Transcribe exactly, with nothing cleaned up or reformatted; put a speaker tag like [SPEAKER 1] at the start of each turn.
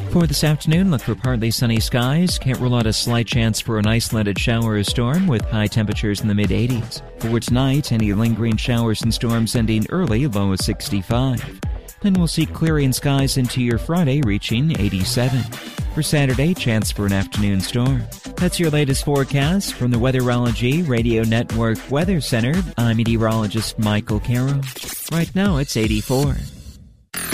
[SPEAKER 1] For this afternoon, look for partly sunny skies. Can't rule out a slight chance for an isolated shower or storm with high temperatures in the mid eighties. For tonight, any lingering showers and storms ending early, low of sixty-five. Then we'll see clearing skies into your Friday, reaching eighty-seven. For Saturday, chance for an afternoon storm. That's your latest forecast from the Weatherology Radio Network Weather Center. I'm meteorologist Michael Carroll. Right now, it's eighty-four.